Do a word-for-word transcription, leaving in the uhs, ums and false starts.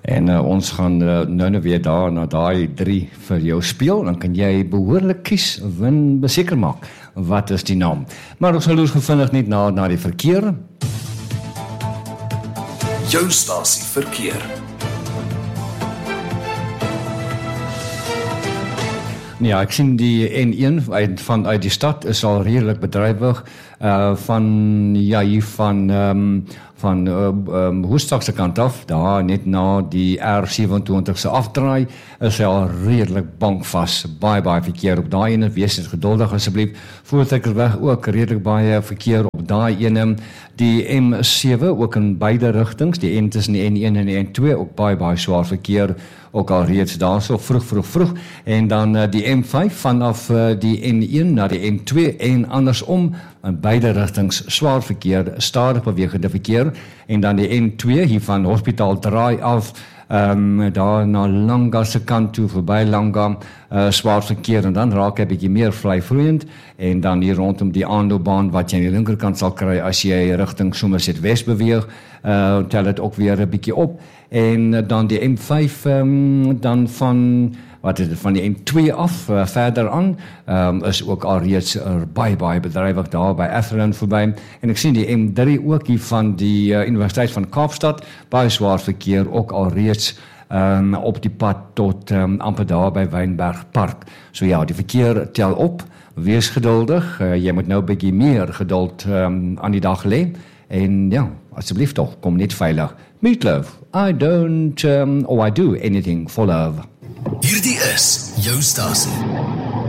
En uh, ons gaan uh, nou nou weer daar na daai drie vir jou speel, dan kan jy behoorlik kies, win, beseker maak, wat is die naam. Maar ons gaan loos gevindig net na, na die verkeer. Jou stasie verkeer. Ja, ek sien die N een uit, van uit die stad is al redelik bedrywig, uh, van, ja, hier van, um, van uh, um, Hoestdagse kant af, daar net na die R sewenentwintig se afdraai, is hy al redelik bankvas, baie, baie verkeer op daai ene, wees net geduldig asseblief, Voortrekkersweg ook redelik baie verkeer op daai ene, die M sewe ook in beide rigtings, die N tussen die N een en die N twee, ook baie, baie swaar verkeer, ook al reeds daar so vroeg, vroeg, vroeg, en dan uh, die M vyf vanaf uh, die N een na die N twee en andersom, in beide rigtings swaar verkeer, stadig bewegende verkeer, en dan die N twee hier van Hospitaal draai af, um, daar na Langa se kant toe, voorbij Langa, uh, swaar verkeer, en dan raak hy 'n bietjie meer vryvloeiend, en dan hier rondom die aanloopbaan, wat jy aan die linkerkant sal kry, as jy rigting Somerset West beweeg, uh, tel het ook weer 'n bietjie op, en uh, dan die M vyf, um, dan van, wat is het, van die N twee af, uh, verder aan, um, is ook al reeds uh, baie, baie bedrywig daar by Atherton voorbij, en ek sien die M drie ook hier van die uh, Universiteit van Kaapstad, baie swaar verkeer, ook al reeds um, op die pad tot um, amper daar by Wynberg Park. So ja, die verkeer tel op, wees geduldig, uh, jy moet nou 'n bietjie meer geduld um, aan die dag lê, en ja, asseblief toch, kom net veilig. Meatloaf, I don't, um, or I do anything for love. Hierdie is jou stasie.